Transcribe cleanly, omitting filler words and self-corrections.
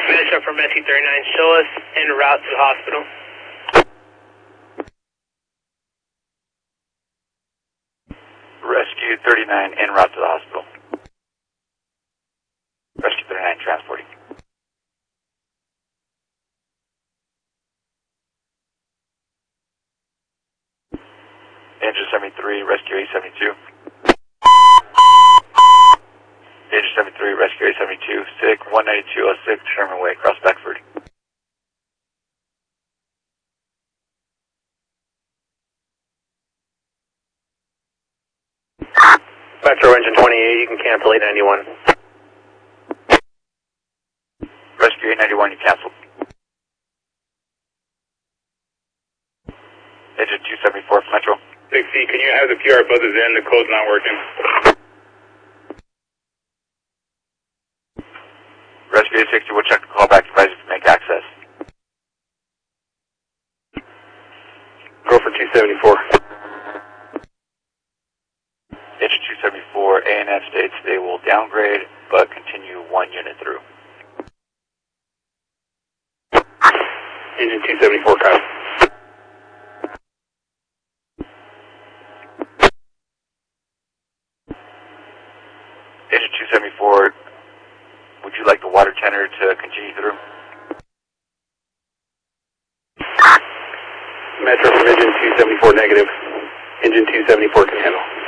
Metro from SC39, show us en route to the hospital. Rescue 39 en route to the hospital. Rescue 39 transporting. Engine 73, rescue A72. Engine 73, rescue A72, SIG 19206, Sherman Way, across Beckford. Metro engine 28, you can cancel 891. Rescue 891, you canceled. Engine 274 from Metro. 6C, can you have the PR buzzers in? The code's not working. Rescue 860, we'll check the callback device to make access. Go for 274. Engine 274, ANF states they will downgrade, but continue 1 unit through. Engine 274, copy. Engine 274, would you like the water tenor to continue through? Metro from engine 274 negative. Engine 274 can handle.